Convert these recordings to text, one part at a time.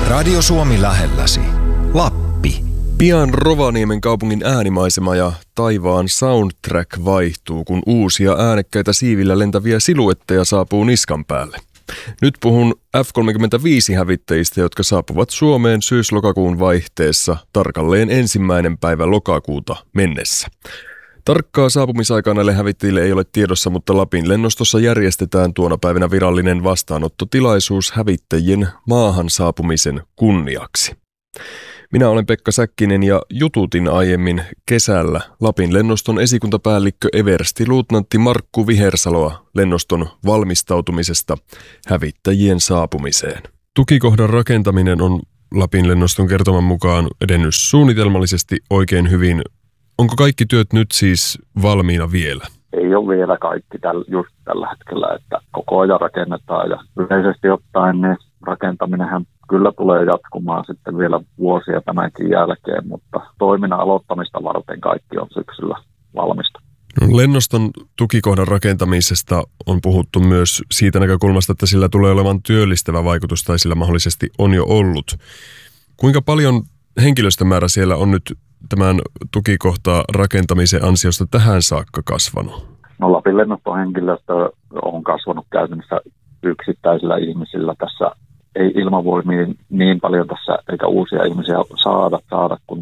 Radio Suomi lähelläsi. Lappi. Pian Rovaniemen kaupungin äänimaisema ja taivaan soundtrack vaihtuu, kun uusia äänekkäitä siivillä lentäviä siluetteja saapuu niskan päälle. Nyt puhun F-35-hävittäjistä, jotka saapuvat Suomeen syys-lokakuun vaihteessa tarkalleen 1. päivä lokakuuta mennessä. Tarkkaa saapumisaikaa näille hävittäjille ei ole tiedossa, mutta Lapin lennostossa järjestetään tuona päivänä virallinen vastaanottotilaisuus hävittäjien maahan saapumisen kunniaksi. Minä olen Pekka Säkkinen ja jututin aiemmin kesällä Lapin lennoston esikuntapäällikkö eversti-luutnantti Markku Vihersaloa lennoston valmistautumisesta hävittäjien saapumiseen. Tukikohdan rakentaminen on Lapin lennoston kertoman mukaan edennyt suunnitelmallisesti oikein hyvin. Onko kaikki työt nyt siis valmiina vielä? Ei ole vielä kaikki just tällä hetkellä, että koko ajan rakennetaan ja yleisesti ottaen niin rakentaminenhan kyllä tulee jatkumaan sitten vielä vuosia tämänkin jälkeen, mutta toiminnan aloittamista varten kaikki on syksyllä valmista. Lennoston tukikohdan rakentamisesta on puhuttu myös siitä näkökulmasta, että sillä tulee olevan työllistävä vaikutus tai sillä mahdollisesti on jo ollut. Kuinka paljon henkilöstömäärä siellä on nyt tämän tukikohtaa rakentamisen ansiosta tähän saakka kasvanut? No Lapin lennoston henkilöstö on kasvanut käytännössä yksittäisillä ihmisillä tässä. Ei ilmavoimiin niin paljon tässä eikä uusia ihmisiä saada kun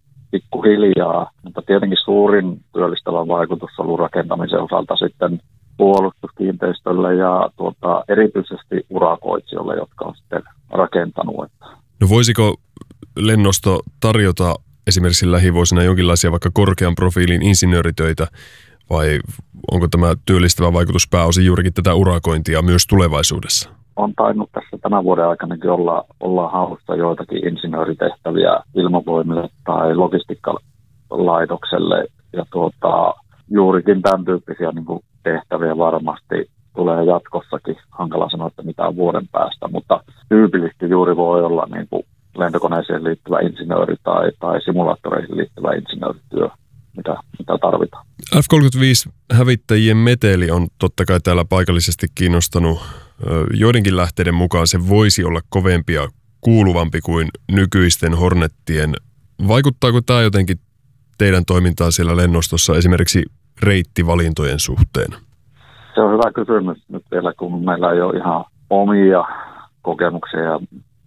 pikkuhiljaa. Mutta tietenkin suurin työllistävä vaikutus on ollut rakentamisen osalta sitten puolustuskiinteistölle ja erityisesti urakoitsijoille, jotka on sitten rakentanut. No voisiko lennosto tarjota esimerkiksi lähivuosina jonkinlaisia vaikka korkean profiilin insinööritöitä vai onko tämä työllistävä vaikutus pääosin juurikin tätä urakointia myös tulevaisuudessa? On tainnut tässä tämän vuoden aikanakin olla haussa joitakin insinööritehtäviä ilmavoimille tai logistiikkalaitokselle. Ja juurikin tämän tyyppisiä tehtäviä varmasti tulee jatkossakin. Hankala sanoa, että mitään vuoden päästä, mutta tyypillisesti juuri voi olla lentokoneeseen liittyvä insinööri tai simulaattoreihin liittyvä insinöörityö, mitä tarvitaan. F-35-hävittäjien meteli on totta kai täällä paikallisesti kiinnostanut. Joidenkin lähteiden mukaan se voisi olla kovempi ja kuuluvampi kuin nykyisten Hornettien. Vaikuttaako tämä jotenkin teidän toimintaan siellä lennostossa esimerkiksi reittivalintojen suhteen? Se on hyvä kysymys nyt vielä, kun meillä ei ole ihan omia kokemuksia ja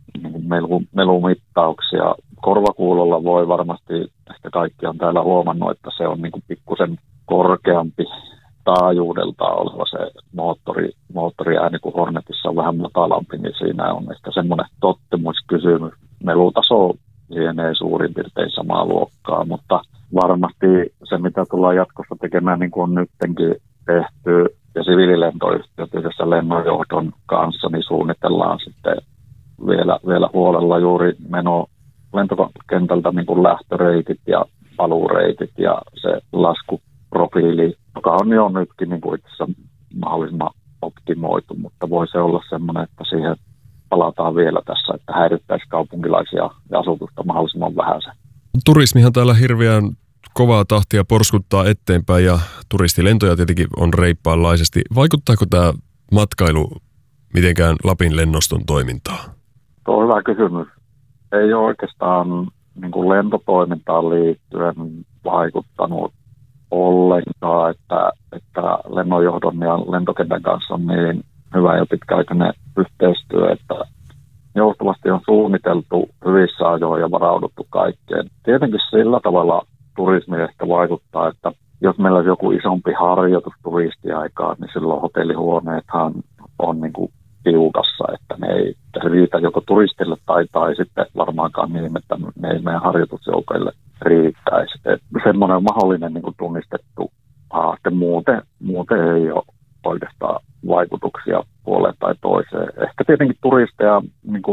melumittauksia. Korvakuulolla voi varmasti, ehkä kaikki on täällä huomannut, että se on pikkusen korkeampi taajuudeltaan oleva se moottoriääni, kun Hornetissa on vähän matalampi, niin siinä on ehkä semmoinen tottemuskysymys. Melutaso lienee suurin piirtein samaa luokkaa, mutta varmasti se, mitä tullaan jatkossa tekemään, niin kuin on nyttenkin tehty, ja siviililentoyhtiöt yhdessä lennonjohdon kanssa, niin suunnitellaan sitten vielä huolella juuri lentokentältä lähtöreitit ja paluureitit ja se laskuprofiili, joka on jo nytkin itse asiassa mahdollisimman optimoitu, mutta voi se olla semmoinen, että siihen palataan vielä tässä, että häirittäisi kaupunkilaisia ja asutusta mahdollisimman vähän se. Turismihan täällä hirveän kovaa tahtia porskuttaa eteenpäin ja turistilentoja tietenkin on reippaanlaisesti. Vaikuttaako tämä matkailu mitenkään Lapin lennoston toimintaa? Tuo on hyvä kysymys. Ei ole oikeastaan lentotoimintaan liittyen vaikuttanut ollenkaan, että lennonjohdon ja lentokentän kanssa on niin hyvä ja pitkäaikainen yhteistyö, että joustavasti on suunniteltu hyvissä ajoin ja varauduttu kaikkeen. Tietenkin sillä tavalla turismi ehkä vaikuttaa, että jos meillä olisi joku isompi harjoitus turistiaikaa, niin silloin hotellihuoneethan on tiukassa, että ne ei riitä joko turistille tai sitten varmaankaan niin, että ne ei meidän harjoitusjoukoille riittäisi. Semmoinen mahdollinen tunnistettu haaste. Muuten ei ole oikeastaan vaikutuksia puoleen tai toiseen. Ehkä tietenkin turisteja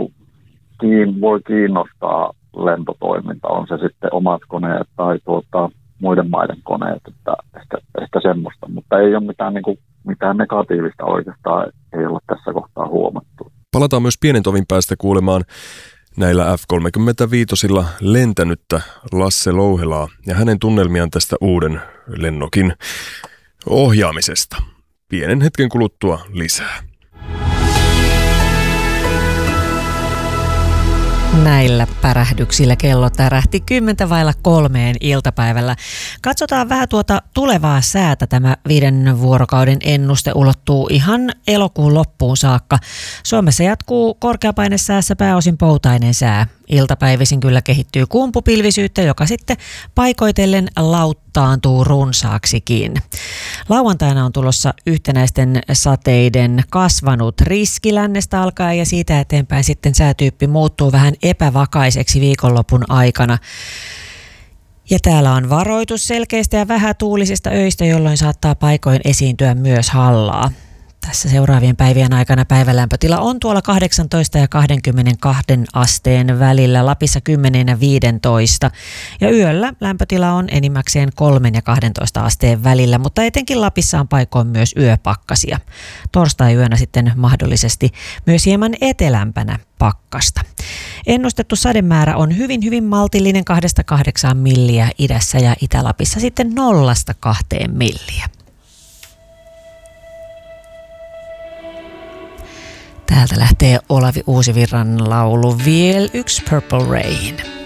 voi kiinnostaa lentotoiminta, on se sitten omat koneet tai muiden maiden koneet, että ehkä semmoista, mutta ei ole mitään negatiivista oikeastaan ei ole tässä kohtaa huomattu. Palataan myös pienen tovin päästä kuulemaan näillä F-35 lentänyttä Lasse Louhelaa ja hänen tunnelmiaan tästä uuden lennokin ohjaamisesta. Pienen hetken kuluttua lisää. Näillä pärähdyksillä kello tärähti 3:10 iltapäivällä. Katsotaan vähän tuota tulevaa säätä. Tämä 5 vuorokauden ennuste ulottuu ihan elokuun loppuun saakka. Suomessa jatkuu korkeapainesäässä pääosin poutainen sää. Iltapäivisin kyllä kehittyy kumpupilvisyyttä, joka sitten paikoitellen lauttaantuu runsaaksikin. Lauantaina on tulossa yhtenäisten sateiden kasvanut riski lännestä alkaen ja siitä eteenpäin sitten säätyyppi muuttuu vähän epävakaiseksi viikonlopun aikana. Ja täällä on varoitus selkeistä ja vähätuulisista öistä, jolloin saattaa paikoin esiintyä myös hallaa. Tässä seuraavien päivien aikana päivälämpötila on tuolla 18 ja 22 asteen välillä, Lapissa 10 ja 15. Ja yöllä lämpötila on enimmäkseen 3 ja 12 asteen välillä, mutta etenkin Lapissa on paikoin myös yöpakkasia. Torstai-yönä sitten mahdollisesti myös hieman etelämpänä pakkasta. Ennustettu sademäärä on hyvin maltillinen 2-8 milliä idässä ja Itä-Lapissa sitten 0-2 milliä. Täältä lähtee Olavi Uusivirran laulu Viel yksi Purple Rain.